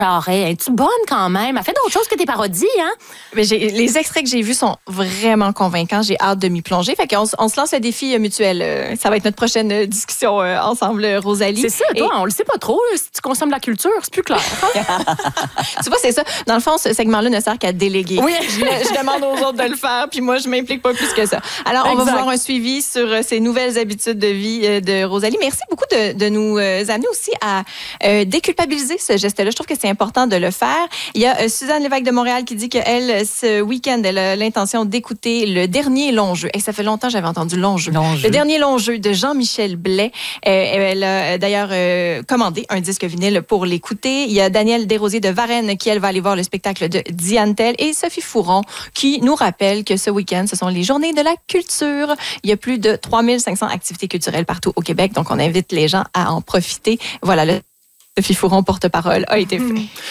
Arrête, es-tu bonne quand même? Elle fait d'autres choses que tes parodies, hein? Mais les extraits que j'ai vus sont vraiment convaincants. J'ai hâte de m'y plonger. Fait qu'on on se lance le défi mutuel. Ça va être notre prochaine discussion ensemble, Rosalie. C'est ça, toi, on le sait pas trop. Si tu consommes de la culture, c'est plus clair. Tu vois, c'est ça. Dans le fond, ce segment-là ne sert qu'à déléguer. Oui. Je demande aux autres de le faire, puis moi, je m'implique pas plus que ça. Alors, on va voir un suivi sur ces nouvelles habitudes de vie de Rosalie. Merci beaucoup de nous amener aussi à déculpabiliser ce geste-là. Je trouve que c'est important de le faire. Il y a Suzanne Lévesque de Montréal qui dit qu'elle, ce week-end, elle a l'intention d'écouter le dernier long jeu. Et ça fait longtemps que j'avais entendu long jeu. Le dernier long jeu de Jean-Michel Blais. Elle a d'ailleurs commandé un disque vinyle pour l'écouter. Il y a Danielle Desrosiers de Varennes qui, elle, va aller voir le spectacle de Diane Tell. Et Sophie Fouron qui nous rappelle que ce week-end, ce sont les journées de la culture. Il y a plus de 3500 activités culturelles partout au Québec. Donc, on invite les gens à en profiter. Voilà, Sophie Fouron, porte-parole, a été fait.